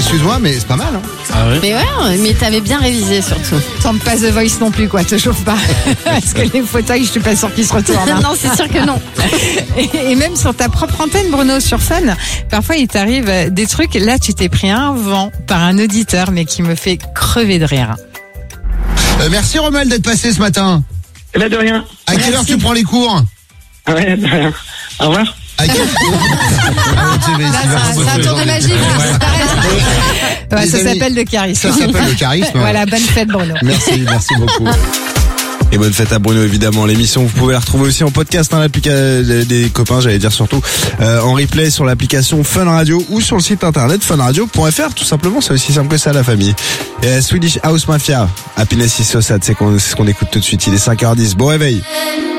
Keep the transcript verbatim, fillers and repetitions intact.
excuse-moi, mais c'est pas mal. Hein. Ah ouais. Mais ouais, mais t'avais bien révisé surtout. Tente pas The Voice non plus, quoi, te chauffe pas. Parce que les fauteuils, je suis pas sûre qu'ils se retournent. Hein. Non, c'est sûr que non. Et, et même sur ta propre antenne, Bruno, sur Fun, parfois il t'arrive des trucs. Là, tu t'es pris un vent par un auditeur, mais qui me fait crever de rire. Euh, merci Romuald d'être passé ce matin. Eh ben de rien. À quelle heure tu prends les cours? Ah ouais, de rien. Au revoir. À quelle... C'est un tour de magie. Ouais, ça s'appelle le charisme. Ça s'appelle le charisme. Voilà, bonne fête Bruno. Merci, merci beaucoup. Et bonne fête à Bruno, évidemment. L'émission, vous pouvez la retrouver aussi en podcast, hein, l'application des copains, j'allais dire surtout, euh, en replay sur l'application Fun Radio ou sur le site internet fun radio point f r, tout simplement. C'est aussi simple que ça, la famille. Et Swedish House Mafia, Happiness is so sad, c'est qu'on, c'est ce qu'on écoute tout de suite. Il est cinq heures dix. Bon réveil.